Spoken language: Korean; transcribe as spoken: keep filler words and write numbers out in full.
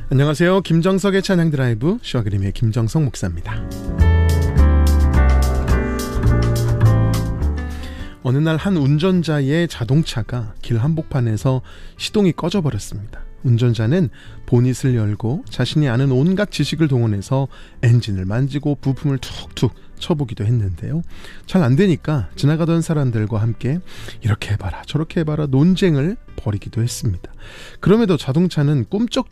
안녕하세요. 김정석의 찬양 드라이브 슈아그림의 김정석 목사입니다. 어느 날 한 운전자의 자동차가 길 한복판에서 시동이 꺼져버렸습니다. 운전자는 보닛을 열고 자신이 아는 온갖 지식을 동원해서 엔진을 만지고 부품을 툭툭 쳐보기도 했는데요. 잘 안되니까 지나가던 사람들과 함께 이렇게 해봐라 저렇게 해봐라 논쟁을 벌이기도 했습니다. 그럼에도 자동차는 꿈쩍